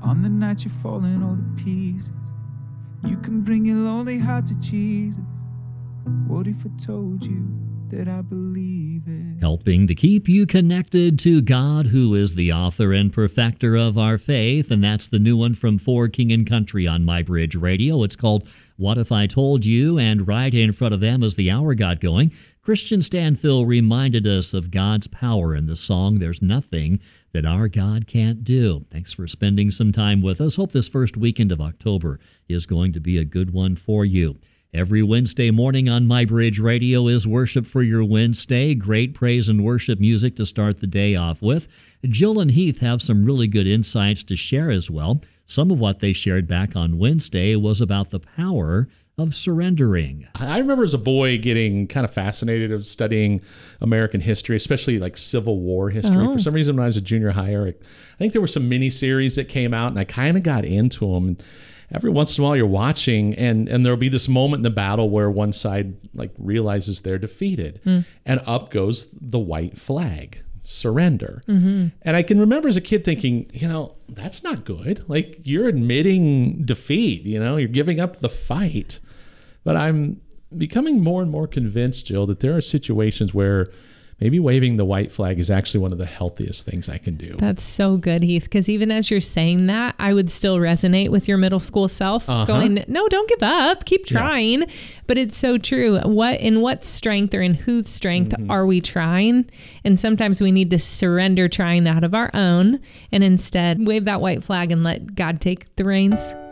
On the night you're falling all to pieces, you can bring your lonely heart to Jesus. What if I told you that I believe it? Helping to keep you connected to God, who is the author and perfecter of our faith. And that's the new one from For King and Country on My Bridge Radio. It's called What If I Told You? And right in front of them as the hour got going, Christian Stanfill reminded us of God's power in the song, There's Nothing That Our God Can't Do. Thanks for spending some time with us. Hope this first weekend of October is going to be a good one for you. Every Wednesday morning on My Bridge Radio is Worship for Your Wednesday. Great praise and worship music to start the day off with. Jill and Heath have some really good insights to share as well. Some of what they shared back on Wednesday was about the power of surrendering. I remember as a boy getting kind of fascinated of studying American history, especially like Civil War history. For some reason, when I was a junior higher, I think there were some mini-series that came out, and I kind of got into them. And every once in a while, you're watching, and there'll be this moment in the battle where one side like realizes they're defeated, and up goes the white flag. Surrender. And I can remember as a kid thinking, that's not good. Like, you're admitting defeat, you're giving up the fight. But I'm becoming more and more convinced, Jill, that there are situations where maybe waving the white flag is actually one of the healthiest things I can do. That's so good, Heath, because even as you're saying that, I would still resonate with your middle school self going, no, don't give up, keep trying. Yeah. But it's so true. In what strength or in whose strength are we trying? And sometimes we need to surrender trying out of our own and instead wave that white flag and let God take the reins.